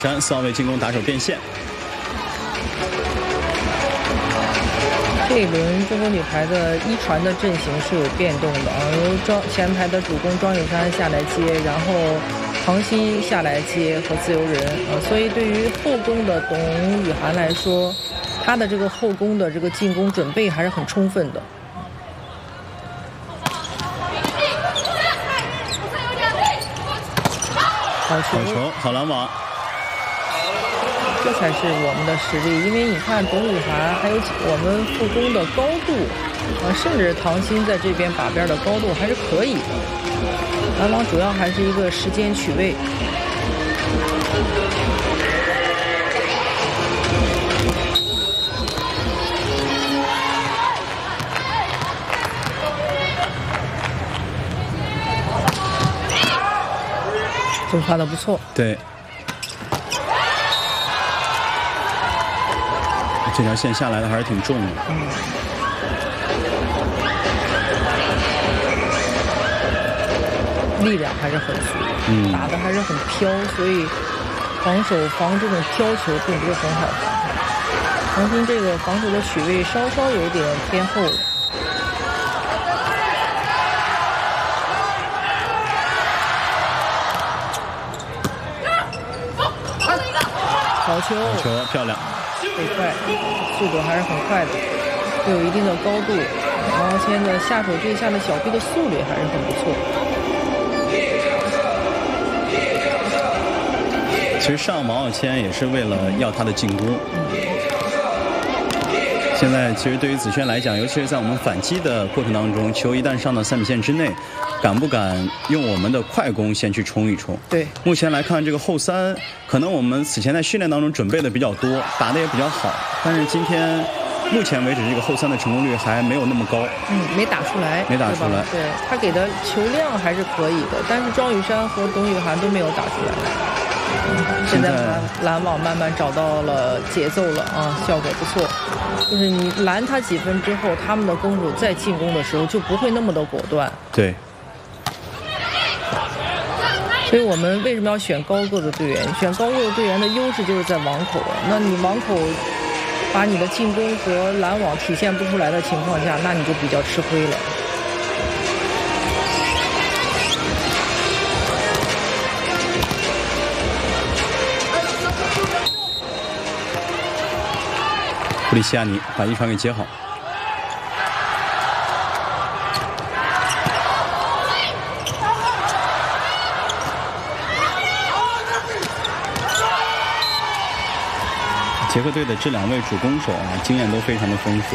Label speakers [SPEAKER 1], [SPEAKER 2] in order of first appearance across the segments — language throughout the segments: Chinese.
[SPEAKER 1] 4号位进攻打手变现。
[SPEAKER 2] 这一轮中国女排的一传的阵型是有变动的啊，由前排的主攻庄雨珊下来接，然后唐鑫下来接和自由人所以对于后攻的董雨涵来说，她的这个后攻的这个进攻准备还是很充分的。好球，
[SPEAKER 1] 好拦网。
[SPEAKER 2] 这才是我们的实力，因为你看董雨涵还有我们副攻的高度甚至唐鑫在这边把边的高度还是可以的。拦网主要还是一个时间取位。这发的不错，
[SPEAKER 1] 对。这条线下来的还是挺重的。
[SPEAKER 2] 力量还是很足，打的还是很飘，所以防守防这种飘球并不是很好防。唐鑫这个防守的取位稍稍有点偏后了。好球，
[SPEAKER 1] 漂亮。
[SPEAKER 2] 最快，速度还是很快的，又有一定的高度，然后现在下手对下的小臂的速率还是很不错。
[SPEAKER 1] 其实上王傲谦也是为了要他的进攻。现在其实对于子轩来讲，尤其是在我们反击的过程当中，球一旦上到3米线之内，敢不敢用我们的快攻先去冲一冲？
[SPEAKER 2] 对，
[SPEAKER 1] 目前来看，这个后3可能我们此前在训练当中准备的比较多，打的也比较好，但是今天目前为止这个后3的成功率还没有那么高。
[SPEAKER 2] 没打出来，对，他给的球量还是可以的，但是庄雨珊和董雨涵都没有打出来。现在拦网慢慢找到了节奏了效果不错。就是你拦他几分之后，他们的攻手再进攻的时候就不会那么的果断。
[SPEAKER 1] 对。
[SPEAKER 2] 所以我们为什么要选高个子队员？选高个子队员的优势就是在网口。那你网口把你的进攻和拦网体现不出来的情况下，那你就比较吃亏了。
[SPEAKER 1] 布里西亚尼把一传给接好。捷克队的这2位主攻手经验都非常的丰富。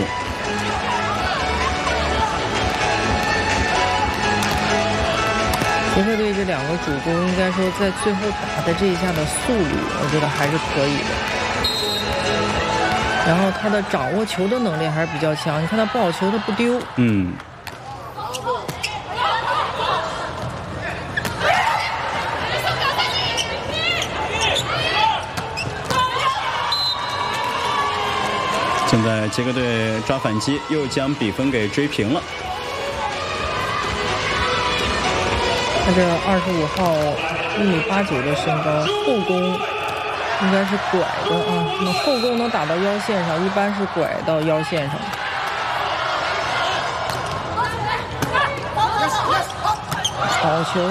[SPEAKER 2] 捷克队这2个主攻应该说在最后打的这一下的速率，我觉得还是可以的。然后他的掌握球的能力还是比较强，你看他不好球他不丢。
[SPEAKER 1] 现在捷克队抓反击，又将比分给追平了。
[SPEAKER 2] 他这25号1.89米的身高，后攻应该是拐的那后攻能打到腰线上，一般是拐到腰线上。好球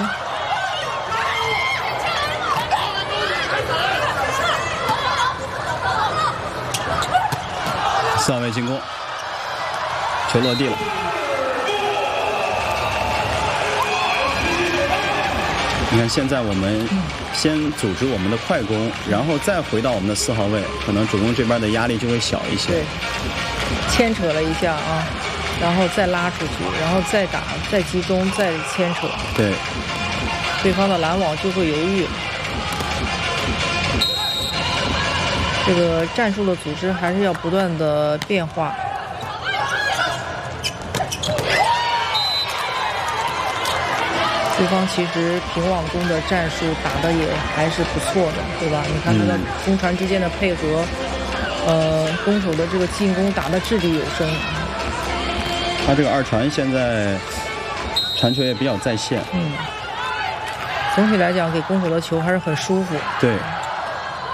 [SPEAKER 1] ！4号位进攻，球落地了。你看，现在我们先组织我们的快攻，然后再回到我们的4号位，可能主攻这边的压力就会小一些。
[SPEAKER 2] 对，牵扯了一下然后再拉出去，然后再打，再集中，再牵扯。
[SPEAKER 1] 对，
[SPEAKER 2] 对方的拦网就会犹豫。这个战术的组织还是要不断的变化。对方其实平网攻的战术打得也还是不错的，对吧？你看他的攻传之间的配合，攻手的这个进攻打得掷地有声。
[SPEAKER 1] 他这个2传现在传球也比较在线。
[SPEAKER 2] 总体来讲给攻手的球还是很舒服。
[SPEAKER 1] 对。